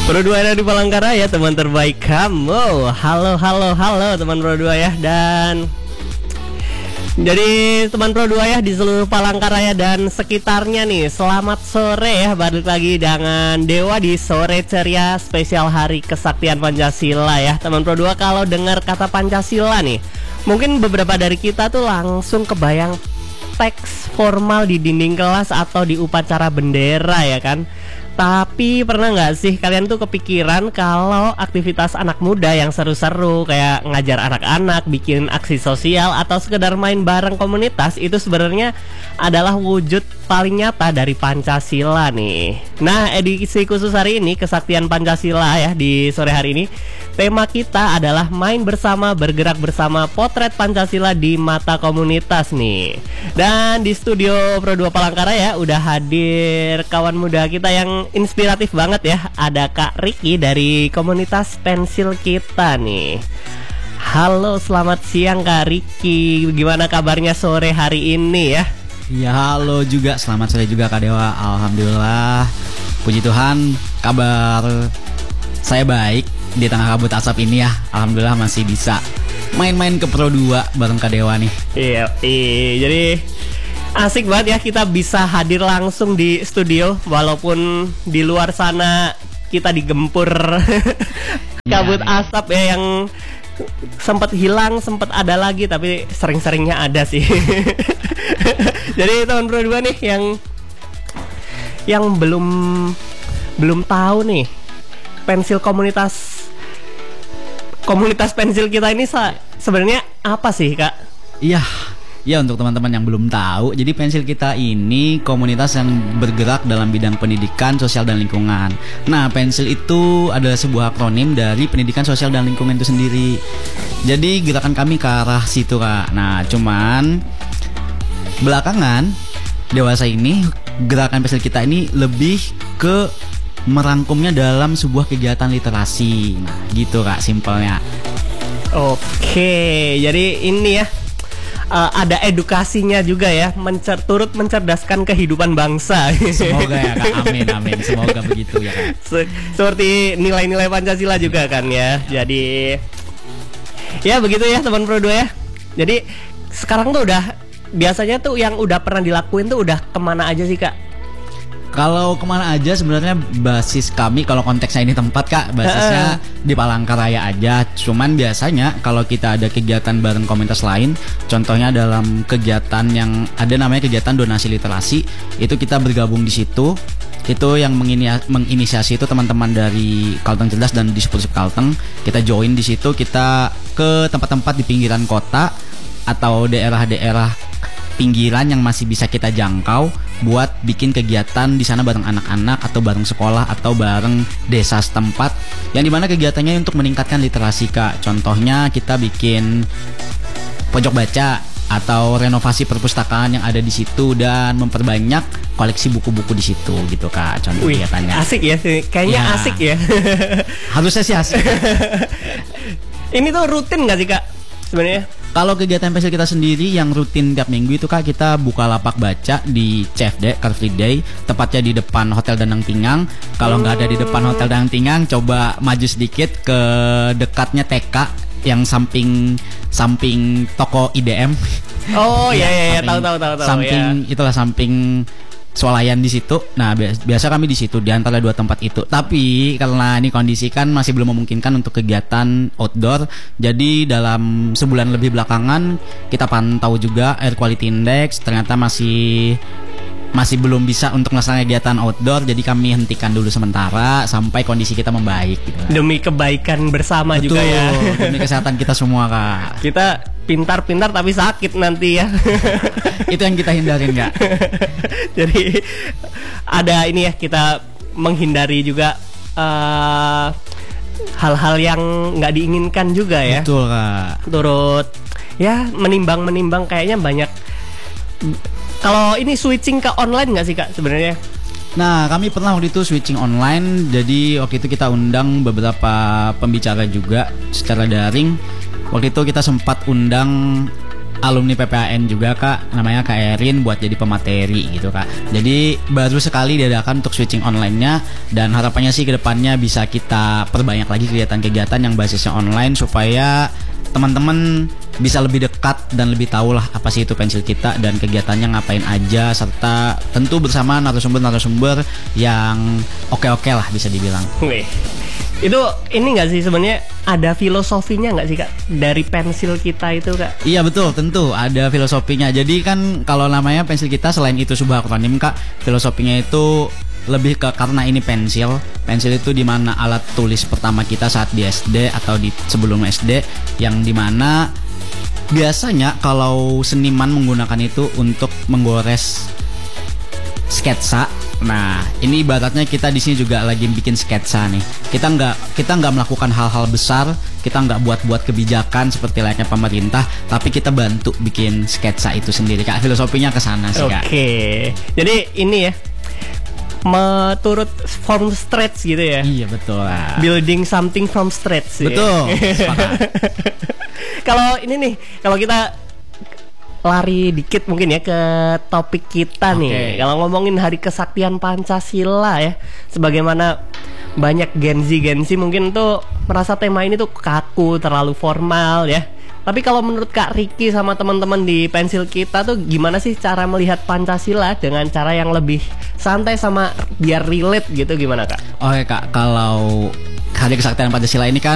Pro 2 ada di Palangkaraya, teman terbaik kamu. Halo teman Pro 2 ya. Dan jadi teman Pro 2 ya di seluruh Palangkaraya dan sekitarnya nih, selamat sore ya. Balik lagi dengan Dewa di Sore Ceria spesial Hari Kesaktian Pancasila ya. Teman Pro 2, kalau dengar kata Pancasila nih, mungkin beberapa dari kita tuh langsung kebayang teks formal di dinding kelas atau di upacara bendera ya kan. Tapi pernah nggak sih kalian tuh kepikiran kalau aktivitas anak muda yang seru-seru kayak ngajar anak-anak, bikin aksi sosial, atau sekedar main bareng komunitas itu sebenarnya adalah wujud paling nyata dari Pancasila nih. Nah, edisi khusus hari ini, Kesaktian Pancasila ya, di sore hari ini tema kita adalah main bersama, bergerak bersama, potret Pancasila di mata komunitas nih. Dan di studio Pro 2 Palangkaraya udah hadir kawan muda kita yang inspiratif banget ya. Ada Kak Ricky dari komunitas pensil kita nih. Halo, selamat siang Kak Ricky. Gimana kabarnya sore hari ini ya? Ya halo juga, selamat sore juga Kak Dewa. Alhamdulillah, puji Tuhan, kabar saya baik di tengah kabut asap ini ya. Alhamdulillah masih bisa main-main ke Pro 2 bareng Kak Dewa nih. Iya, jadi asik banget ya kita bisa hadir langsung di studio, walaupun di luar sana kita digempur kabut asap ya, yang sempat hilang, sempat ada lagi, tapi sering-seringnya ada sih. Jadi teman Pro 2 nih yang belum tahu nih pensil komunitas pensil kita ini sebenarnya apa sih Kak? Iya. Ya, untuk teman-teman yang belum tahu, jadi pensil kita ini komunitas yang bergerak dalam bidang pendidikan, sosial, dan lingkungan. Nah, pensil itu adalah sebuah akronim dari pendidikan, sosial, dan lingkungan itu sendiri. Jadi gerakan kami ke arah situ Kak. Nah, cuman belakangan dewasa ini gerakan pensil kita ini lebih ke merangkumnya dalam sebuah kegiatan literasi. Nah, gitu Kak, simpelnya. Oke, jadi ini ya, ada edukasinya juga ya, turut mencerdaskan kehidupan bangsa. Semoga ya Kak, amin, semoga begitu ya Kak. Seperti nilai-nilai Pancasila juga kan ya. Jadi ya begitu ya teman Pro 2 ya. Jadi sekarang tuh udah, biasanya tuh yang udah pernah dilakuin tuh udah kemana aja sih Kak? Kalau kemana aja sebenarnya basis kami, kalau konteksnya ini tempat Kak, basisnya di Palangkaraya aja. Cuman biasanya kalau kita ada kegiatan bareng komunitas lain, contohnya dalam kegiatan yang ada namanya kegiatan donasi literasi, itu kita bergabung di situ. Itu yang menginisiasi itu teman-teman dari Kalteng Cerdas dan Dispursif Kalteng. Kita join di situ, kita ke tempat-tempat di pinggiran kota atau daerah-daerah pinggiran yang masih bisa kita jangkau buat bikin kegiatan di sana bareng anak-anak atau bareng sekolah atau bareng desa setempat, yang dimana kegiatannya untuk meningkatkan literasi Kak. Contohnya kita bikin pojok baca atau renovasi perpustakaan yang ada di situ dan memperbanyak koleksi buku-buku di situ gitu Kak. Contoh kegiatannya. Asik ya, kayaknya ya. Asik ya. Harusnya sih asik. Ini tuh rutin nggak sih Kak sebenarnya? Kalau kegiatan pensil kita sendiri yang rutin tiap minggu itu Kak, kita buka lapak baca di CFD, Car Free Day, tepatnya di depan Hotel Danang Tingang. Kalau nggak ada di depan Hotel Danang Tingang, coba maju sedikit ke dekatnya TK yang samping toko IDM. Oh iya, tahu. Samping ya. Itulah samping swalayan di situ. Nah, biasa kami di situ di antara dua tempat itu. Tapi karena ini kondisi kan masih belum memungkinkan untuk kegiatan outdoor, jadi dalam sebulan lebih belakangan kita pantau juga air quality index ternyata masih belum bisa untuk melaksanakan kegiatan outdoor, jadi kami hentikan dulu sementara sampai kondisi kita membaik gitu. Demi kebaikan bersama. Betul, juga ya. Demi kesehatan kita semua Kak. Kita pintar-pintar tapi sakit nanti ya. Itu yang kita hindarin Kak. Jadi ada ini ya, kita menghindari juga hal-hal yang nggak diinginkan juga ya. Betul Kak. Turut ya menimbang kayaknya banyak. Kalau ini switching ke online nggak sih Kak sebenarnya? Nah, kami pernah waktu itu switching online. Jadi waktu itu kita undang beberapa pembicara juga secara daring. Waktu itu kita sempat undang alumni PPAN juga Kak, namanya Kak Erin buat jadi pemateri gitu Kak. Jadi baru sekali diadakan untuk switching online-nya, dan harapannya sih kedepannya bisa kita perbanyak lagi kegiatan-kegiatan yang basisnya online supaya teman-teman bisa lebih dekat dan lebih tahu lah apa sih itu pensil kita dan kegiatannya ngapain aja, serta tentu bersama narasumber-narasumber yang oke-oke lah bisa dibilang. Wih. Itu ini nggak sih sebenarnya ada filosofinya nggak sih Kak dari pensil kita itu Kak? Iya betul, tentu ada filosofinya. Jadi kan kalau namanya pensil kita, selain itu sebuah akronim Kak, filosofinya itu lebih ke karena ini pensil. Pensil itu dimana alat tulis pertama kita saat di SD atau di sebelum SD, yang dimana biasanya kalau seniman menggunakan itu untuk menggores sketsa. Nah, ini ibaratnya kita di sini juga lagi bikin sketsa nih. Kita nggak melakukan hal-hal besar, kita nggak buat kebijakan seperti layaknya pemerintah, tapi kita bantu bikin sketsa itu sendiri Kak. Filosofinya ke sana sih Kak. Oke. Jadi ini ya, turut from scratch gitu ya. Iya betul. Building something from scratch. Betul. Kalau ini nih, kalau kita lari dikit mungkin ya ke topik kita nih. Kalau ngomongin Hari Kesaktian Pancasila ya, sebagaimana banyak Gen Z mungkin tuh merasa tema ini tuh kaku, terlalu formal ya. Tapi kalau menurut Kak Ricky sama teman-teman di pensil kita tuh gimana sih cara melihat Pancasila dengan cara yang lebih santai sama biar relate gitu, gimana Kak? Oke Kak, kalau Hari Kesaktian Pancasila ini kan